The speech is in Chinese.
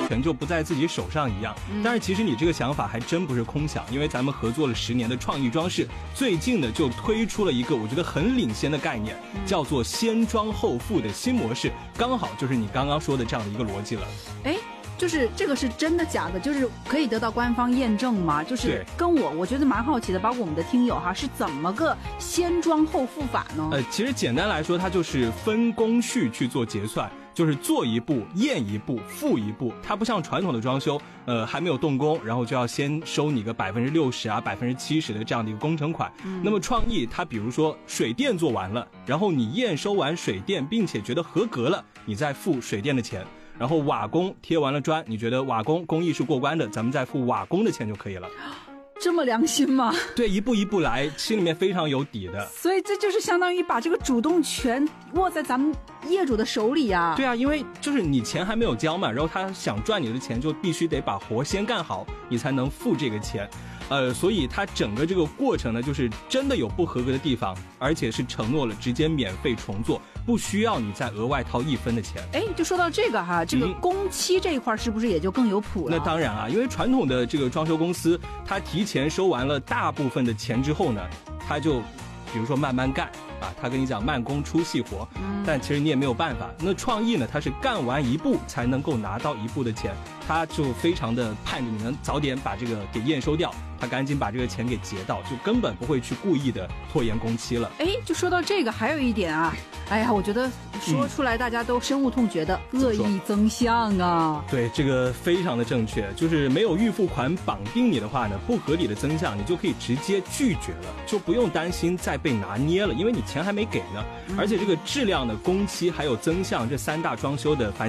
权就不在自己手上一样。但是其实你这个想法还真不是空想，因为咱们合作了10年的创意装饰，最近呢就推出了一个我觉得很领先的概念，叫做先装后付的新模式，刚好就是你刚刚说的这样的一个逻辑了。 就是这个是真的假的？就是可以得到官方验证吗？就是跟我觉得蛮好奇的，包括我们的听友哈，是怎么个先装后付法呢？ 其实简单来说，它就是分工序去做结算，就是做一步验一步付一步。它不像传统的装修，还没有动工，然后就要先收你个60%啊70%的这样的一个工程款。那么创意它比如说水电做完了，然后你验收完水电，并且觉得合格了，你再付水电的钱。然后瓦工贴完了砖，你觉得瓦工工艺是过关的，咱们再付瓦工的钱就可以了。 这么良心吗？ 对，一步一步来，心里面非常有底的。 所以这就是相当于把这个主动权握在咱们业主的手里啊。 对啊，因为就是你钱还没有交嘛，然后他想赚你的钱，就必须得把活先干好，你才能付这个钱。所以它整个这个过程呢，就是真的有不合格的地方，而且是承诺了直接免费重做，不需要你再额外掏1分的钱。 就说到这个哈，这个工期这一块是不是也就更有谱了？ 那当然啊，因为传统的这个装修公司，它提前收完了大部分的钱之后呢，它就比如说慢慢干啊，他跟你讲慢工出细活，但其实你也没有办法。那创意呢，它是干完一步才能够拿到一步的钱，他就非常的盼着你能早点把这个给验收掉，他赶紧把这个钱给结到，就根本不会去故意的拖延工期了。 就说到这个，还有一点啊，我觉得说出来大家都深恶痛绝的恶意增项啊。 对，这个非常的正确，就是没有预付款绑定你的话呢，不合理的增项你就可以直接拒绝了，就不用担心再被拿捏了，因为你钱还没给呢。而且这个质量的工期还有增项这3大装修的